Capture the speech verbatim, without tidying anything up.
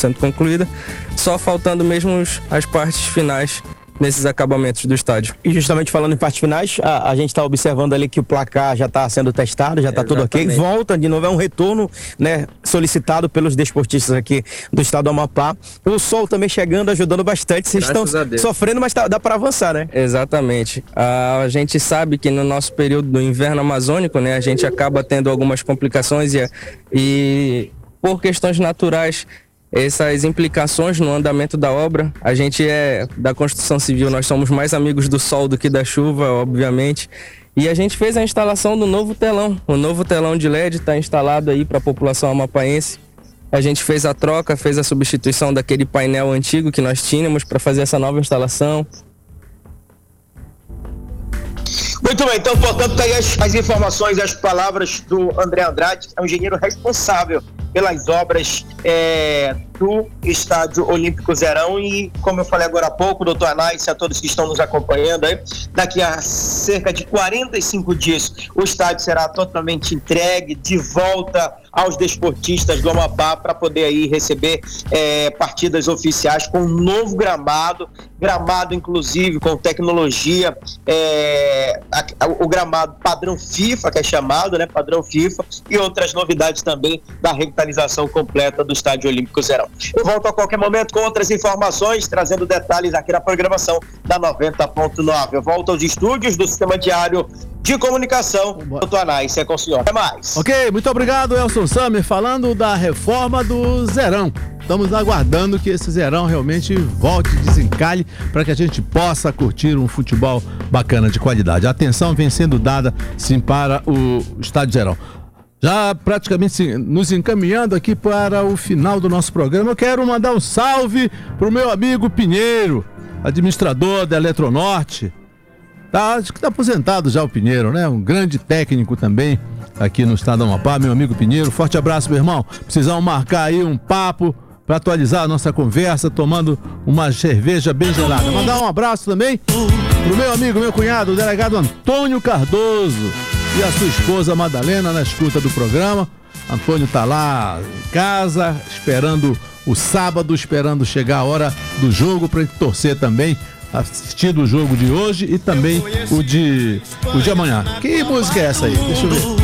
cento concluída, só faltando mesmo os, as partes finais nesses acabamentos do estádio. E justamente falando em partes finais, a, a gente está observando ali que o placar já está sendo testado, já está é, tudo ok. Volta de novo, é um retorno, né, solicitado pelos desportistas aqui do estado do Amapá. O sol também chegando, ajudando bastante. Vocês estão sofrendo, mas tá, dá para avançar, né? Exatamente. A, a gente sabe que no nosso período do inverno amazônico, né, a gente acaba tendo algumas complicações e, e por questões naturais, essas implicações no andamento da obra. A gente é da construção civil, nós somos mais amigos do sol do que da chuva, obviamente. E a gente fez a instalação do novo telão. O novo telão de L E D está instalado aí para a população amapaense. A gente fez a troca, fez a substituição daquele painel antigo que nós tínhamos para fazer essa nova instalação. Muito bem, então, portanto, tá aí as, as informações, as palavras do André Andrade, que é o engenheiro responsável pelas obras é, do Estádio Olímpico Zerão. E, como eu falei agora há pouco, doutor Anais, a todos que estão nos acompanhando aí, daqui a cerca de quarenta e cinco dias o estádio será totalmente entregue, de volta aos desportistas do Amapá, para poder aí receber é, partidas oficiais com um novo gramado, gramado inclusive com tecnologia, é, a, a, o gramado padrão FIFA, que é chamado, né, padrão FIFA, e outras novidades também da revitalização completa do Estádio Olímpico Zerão. Eu volto a qualquer momento com outras informações, trazendo detalhes aqui na programação da noventa ponto nove. Eu volto aos estúdios do Sistema Diário de Comunicação, doutor Anais, é com o senhor. Até mais. Ok, muito obrigado, Elson Samer, falando da reforma do Zerão. Estamos aguardando que esse Zerão realmente volte, desencalhe, para que a gente possa curtir um futebol bacana, de qualidade. A atenção vem sendo dada, sim, para o Estádio Zerão. Já praticamente nos encaminhando aqui para o final do nosso programa, eu quero mandar um salve para o meu amigo Pinheiro, administrador da Eletronorte. Tá, acho que está aposentado já o Pinheiro, né? Um grande técnico também aqui no estado do Amapá, meu amigo Pinheiro. Forte abraço, meu irmão. Precisamos marcar aí um papo para atualizar a nossa conversa, tomando uma cerveja bem gelada. Mandar um abraço também pro meu amigo, meu cunhado, o delegado Antônio Cardoso, e a sua esposa Madalena, na escuta do programa. Antônio tá lá em casa, esperando o sábado, esperando chegar a hora do jogo para torcer também, assistindo o jogo de hoje e também o de, o de amanhã. Que música é essa aí? Deixa eu ver.